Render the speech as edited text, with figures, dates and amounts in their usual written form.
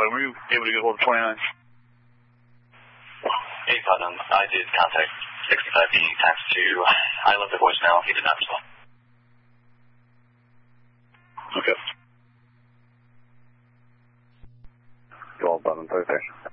Were you able to get hold of 29? Hey, Putnam. I did contact 65B times 2. I left a voicemail. He did not respond. Okay. Go on, Putnam, 30.